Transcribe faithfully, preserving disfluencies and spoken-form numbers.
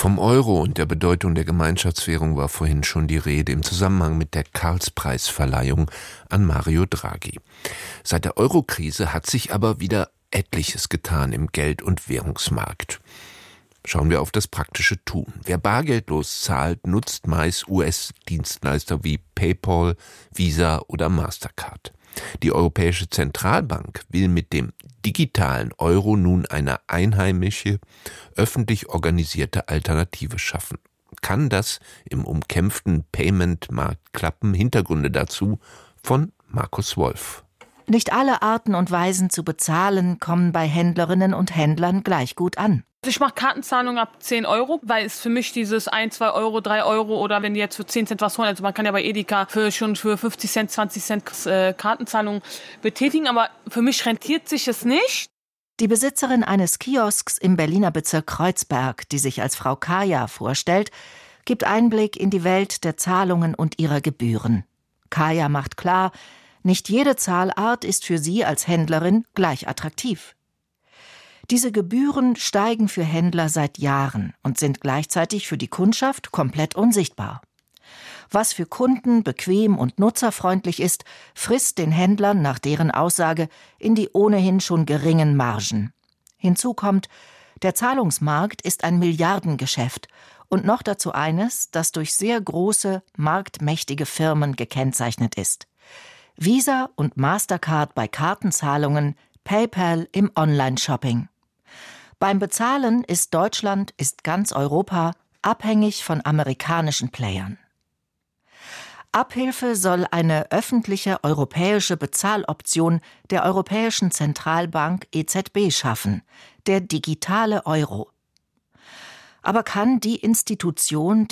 Vom Euro und der Bedeutung der Gemeinschaftswährung war vorhin schon die Rede im Zusammenhang mit der Karlspreisverleihung an Mario Draghi. Seit der Eurokrise hat sich aber wieder etliches getan im Geld- und Währungsmarkt. Schauen wir auf das praktische Tun. Wer bargeldlos zahlt, nutzt meist U S-Dienstleister wie PayPal, Visa oder Mastercard. Die Europäische Zentralbank will mit dem digitalen Euro nun eine einheimische, öffentlich organisierte Alternative schaffen. Kann das im umkämpften Payment-Markt klappen? Hintergründe dazu von Markus Wolf. Nicht alle Arten und Weisen zu bezahlen kommen bei Händlerinnen und Händlern gleich gut an. Ich mache Kartenzahlungen ab zehn Euro, weil es für mich dieses ein, zwei Euro, drei Euro oder wenn die jetzt für zehn Cent was holen, also man kann ja bei Edeka für schon für fünfzig Cent, zwanzig Cent äh, Kartenzahlungen betätigen, aber für mich rentiert sich es nicht. Die Besitzerin eines Kiosks im Berliner Bezirk Kreuzberg, die sich als Frau Kaya vorstellt, gibt Einblick in die Welt der Zahlungen und ihrer Gebühren. Kaya macht klar, nicht jede Zahlart ist für sie als Händlerin gleich attraktiv. Diese Gebühren steigen für Händler seit Jahren und sind gleichzeitig für die Kundschaft komplett unsichtbar. Was für Kunden bequem und nutzerfreundlich ist, frisst den Händlern nach deren Aussage in die ohnehin schon geringen Margen. Hinzu kommt, der Zahlungsmarkt ist ein Milliardengeschäft und noch dazu eines, das durch sehr große, marktmächtige Firmen gekennzeichnet ist. Visa und Mastercard bei Kartenzahlungen, PayPal im Online-Shopping. Beim Bezahlen ist Deutschland, ist ganz Europa abhängig von amerikanischen Playern. Abhilfe soll eine öffentliche europäische Bezahloption der Europäischen Zentralbank E Z B schaffen, der digitale Euro. Aber kann die Institution